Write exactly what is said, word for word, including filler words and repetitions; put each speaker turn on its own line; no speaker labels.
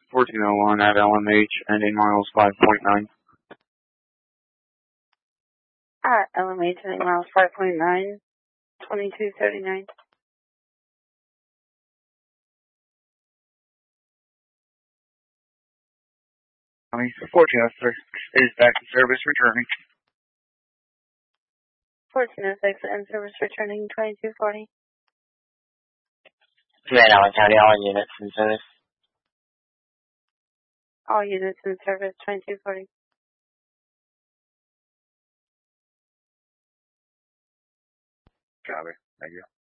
fourteen oh one at L M H, ending miles five point nine.
At L M H, ending miles five point nine, twenty-two thirty-nine.
fourteen oh six is back to service, returning.
fourteen oh six, in service, returning, twenty-two forty.
Command Allen County, all units in service.
All units in service, twenty-two forty.
Copy. Thank you.